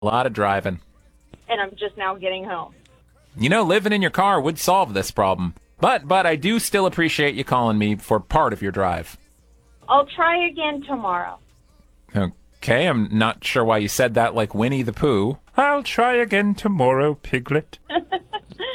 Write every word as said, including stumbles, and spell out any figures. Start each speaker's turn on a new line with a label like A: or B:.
A: A lot of driving.
B: and I'm just now getting home.
A: You know, living in your car would solve this problem. But, but I do still appreciate you calling me for part of your drive.
B: I'll try again tomorrow.
A: Okay, I'm not sure why you said that like Winnie the Pooh. I'll try again tomorrow, Piglet.